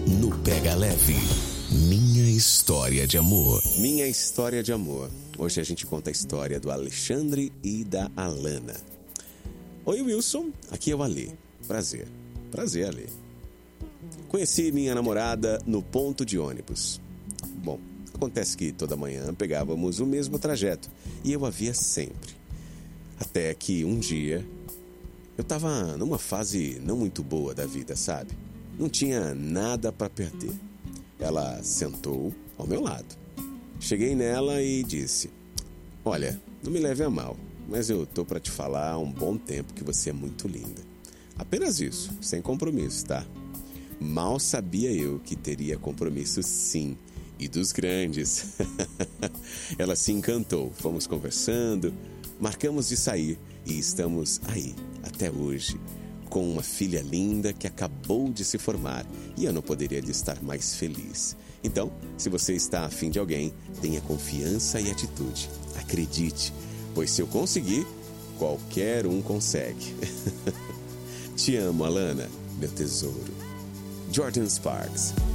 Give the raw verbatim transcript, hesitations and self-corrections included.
no Pega Leve. Minha história de amor. Minha história de amor. Hoje a gente conta a história do Alexandre e da Alana. Oi, Wilson. Aqui é o Alê. Prazer. Prazer, Alê. Conheci minha namorada no ponto de ônibus. Bom, acontece que toda manhã pegávamos o mesmo trajeto e eu a via sempre. Até que um dia eu tava numa fase não muito boa da vida, sabe? Não tinha nada para perder. Ela sentou ao meu lado. Cheguei nela e disse: olha, não me leve a mal, mas eu tô para te falar há um bom tempo que você é muito linda. Apenas isso, sem compromisso, tá? Mal sabia eu que teria compromisso sim, e dos grandes. Ela se encantou, fomos conversando, marcamos de sair e estamos aí, até hoje, com uma filha linda que acabou de se formar e eu não poderia estar mais feliz. Então, se você está afim de alguém, tenha confiança e atitude. Acredite, pois se eu conseguir, qualquer um consegue. Te amo, Alana, meu tesouro. Jordin Sparks.